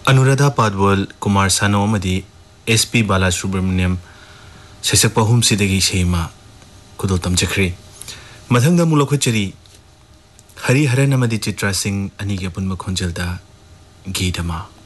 अनुराधा पादवल कुमार सानो अमदी एसपी बालासुब्रमण्यम सैसक पहुम सिदगी सेमा कुदो तमचखरी मथंगदा मुलखुचरी हरिहरन अमदी चित्रा सिंह अनिगे पुनम खोंजलदा गीतमा